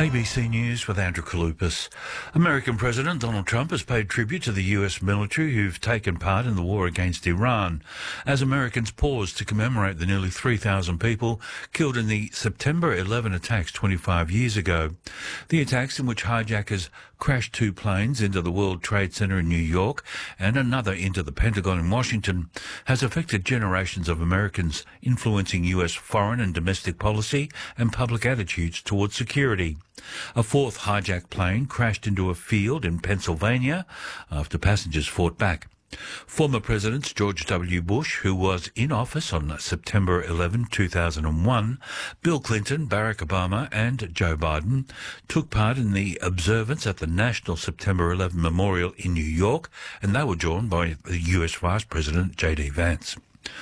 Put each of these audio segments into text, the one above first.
ABC News with Andrew Kaloupas. American President Donald Trump has paid tribute to the US military who've taken part in the war against Iran, as Americans pause to commemorate the nearly 3,000 people killed in the September 11 attacks 25 years ago. The attacks, in which hijackers crashed two planes into the World Trade Center in New York and another into the Pentagon in Washington, has affected generations of Americans, influencing US foreign and domestic policy and public attitudes towards security. A fourth hijacked plane crashed into a field in Pennsylvania after passengers fought back. Former Presidents George W. Bush, who was in office on September 11, 2001, Bill Clinton, Barack Obama and Joe Biden took part in the observance at the National September 11 Memorial in New York, and they were joined by the US Vice President J.D. Vance.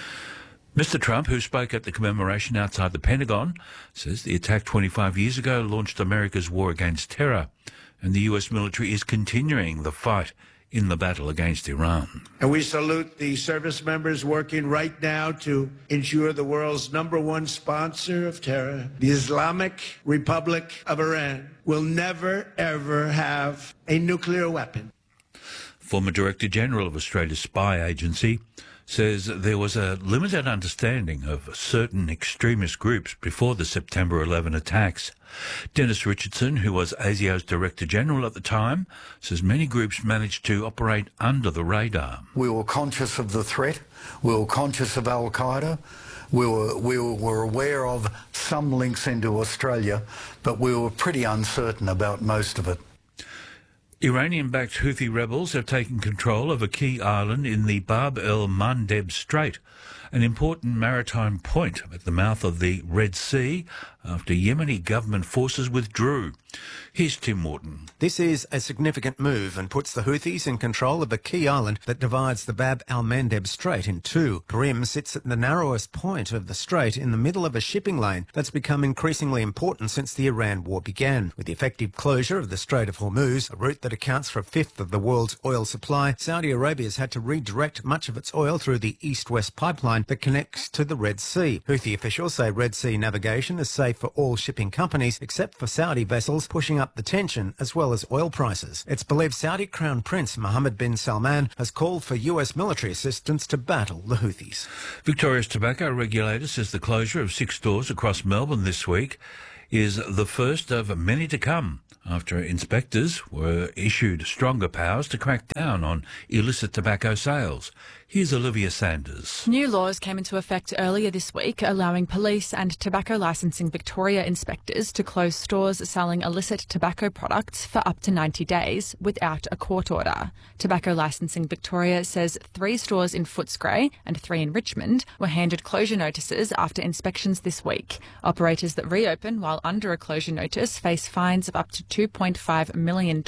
Mr. Trump, who spoke at the commemoration outside the Pentagon, says the attack 25 years ago launched America's war against terror, and the US military is continuing the fight in the battle against Iran. And we salute the service members working right now to ensure the world's #1 sponsor of terror, the Islamic Republic of Iran, will never, ever have a nuclear weapon. Former Director General of Australia's spy agency says there was a limited understanding of certain extremist groups before the September 11 attacks. Dennis Richardson, who was ASIO's Director General at the time, says many groups managed to operate under the radar. We were conscious of the threat. We were conscious of Al-Qaeda. We were aware of some links into Australia, but we were pretty uncertain about most of it. Iranian-backed Houthi rebels have taken control of a key island in the Bab el-Mandeb Strait, an important maritime point at the mouth of the Red Sea, after Yemeni government forces withdrew. Here's Tim Morton. This is a significant move and puts the Houthis in control of a key island that divides the Bab al-Mandeb Strait in two. Tarim sits at the narrowest point of the strait in the middle of a shipping lane that's become increasingly important since the Iran war began. With the effective closure of the Strait of Hormuz, a route that accounts for a fifth of the world's oil supply, Saudi Arabia's had to redirect much of its oil through the east-west pipeline that connects to the Red Sea. Houthi officials say Red Sea navigation is safe for all shipping companies except for Saudi vessels, pushing up the tension as well as oil prices. It's believed Saudi Crown Prince Mohammed bin Salman has called for US military assistance to battle the Houthis. Victoria's tobacco regulator says the closure of 6 stores across Melbourne this week is the first of many to come, after inspectors were issued stronger powers to crack down on illicit tobacco sales. Here's Olivia Sanders. New laws came into effect earlier this week, allowing police and Tobacco Licensing Victoria inspectors to close stores selling illicit tobacco products for up to 90 days without a court order. Tobacco Licensing Victoria says 3 stores in Footscray and 3 in Richmond were handed closure notices after inspections this week. Operators that reopen while under a closure notice face fines of up to $2.5 million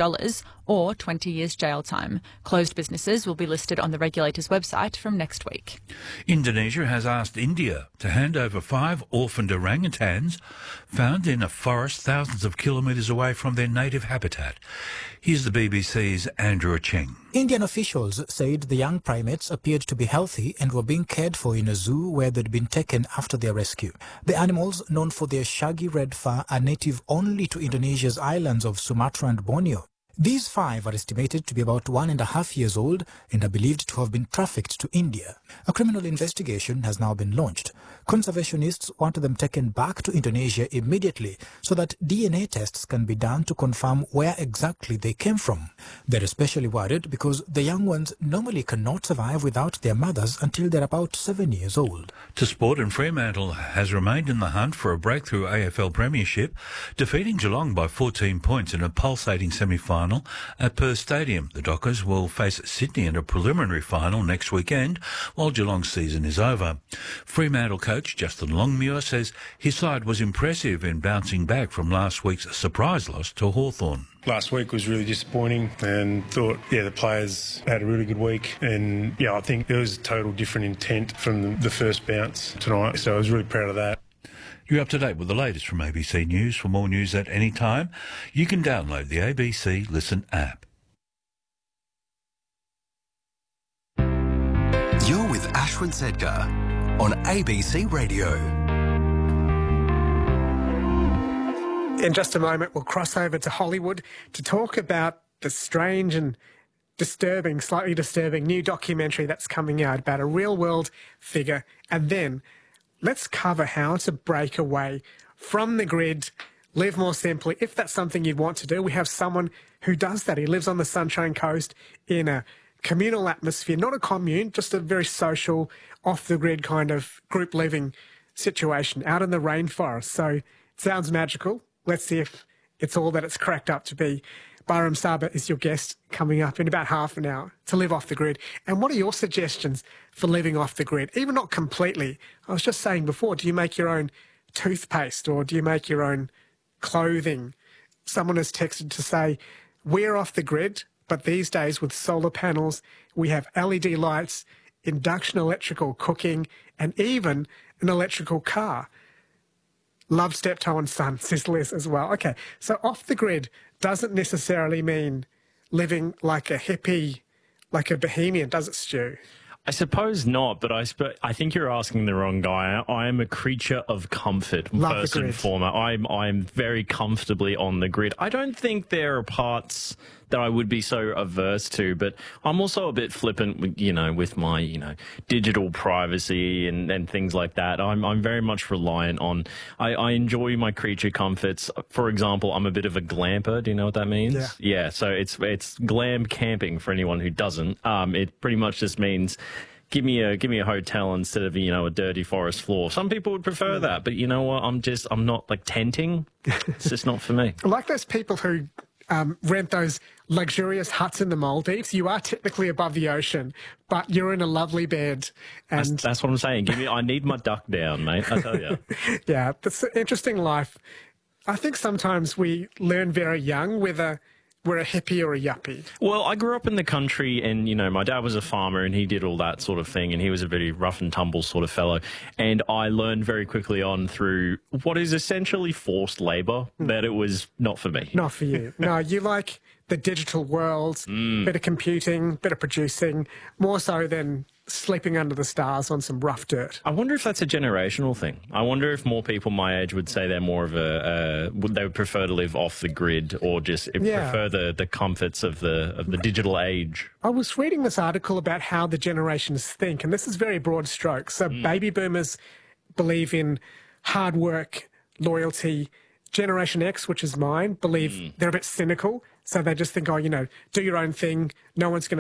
or 20 years jail time. Closed businesses will be listed on the regulator's website from next week. Indonesia has asked India to hand over 5 orphaned orangutans found in a forest thousands of kilometres away from their native habitat. Here's the BBC's Andrew Cheng. Indian officials said the young primates appeared to be healthy and were being cared for in a zoo where they'd been taken after their rescue. The animals, known for their shaggy red fur, are native only to Indonesia's islands of Sumatra and Borneo. These 5 are estimated to be about 1.5 years old and are believed to have been trafficked to India. A criminal investigation has now been launched. Conservationists want them taken back to Indonesia immediately so that DNA tests can be done to confirm where exactly they came from. They're especially worried because the young ones normally cannot survive without their mothers until they're about 7 years old. To sport, and Fremantle has remained in the hunt for a breakthrough AFL premiership, defeating Geelong by 14 points in a pulsating semi-final at Perth Stadium. The Dockers will face Sydney in a preliminary final next weekend, while Geelong's season is over. Fremantle coach Justin Longmuir says his side was impressive in bouncing back from last week's surprise loss to Hawthorn. Last week was really disappointing, and thought, the players had a really good week, and I think there was a total different intent from the first bounce tonight, so I was really proud of that. You're up to date with the latest from ABC News. For more news at any time, you can download the ABC Listen app. You're with Ashwin Sedgar on ABC Radio. In just a moment, we'll cross over to Hollywood to talk about the strange and disturbing, slightly disturbing new documentary that's coming out about a real-world figure. And then let's cover how to break away from the grid, live more simply. If that's something you'd want to do, we have someone who does that. He lives on the Sunshine Coast in a communal atmosphere, not a commune, just a very social, off-the-grid kind of group living situation out in the rainforest. So it sounds magical. Let's see if it's all that it's cracked up to be. Byram Saba is your guest coming up in about half an hour to live off the grid. And what are your suggestions for living off the grid? Even not completely. I was just saying before, do you make your own toothpaste or do you make your own clothing? Someone has texted to say, we're off the grid, but these days with solar panels, we have LED lights, induction electrical cooking, and even an electrical car. Love Steptoe and Son, says Liz as well. Okay, so off the grid doesn't necessarily mean living like a hippie, like a bohemian, does it, Stu? I suppose not, but I think you're asking the wrong guy. I am a creature of comfort, first and foremost. I'm very comfortably on the grid. I don't think there are parts that I would be so averse to, but I'm also a bit flippant, with my, digital privacy and things like that. I'm very much reliant on, I enjoy my creature comforts. For example, I'm a bit of a glamper. Do you know what that means? Yeah. So it's glam camping for anyone who doesn't. It pretty much just means give me a hotel instead of, a dirty forest floor. Some people would prefer that, but you know what? I'm not like tenting. It's just not for me. I like those people who rent those luxurious huts in the Maldives. You are technically above the ocean, but you're in a lovely bed. And that's what I'm saying. I need my duck down, mate. I tell you. Yeah, that's an interesting life. I think sometimes we learn very young whether we're a hippie or a yuppie. Well, I grew up in the country and, my dad was a farmer and he did all that sort of thing and he was a very rough and tumble sort of fellow. And I learned very quickly on through what is essentially forced labour that it was not for me. Not for you. No, you like the digital world, bit of computing, bit of producing, more so than sleeping under the stars on some rough dirt. I wonder if that's a generational thing. I wonder if more people my age would say they're more of they would prefer to live off the grid or just prefer the comforts of the digital age. I was reading this article about how the generations think, and this is very broad strokes. So baby boomers believe in hard work, loyalty. Generation X, which is mine, believe they're a bit cynical. So they just think, do your own thing. No one's going to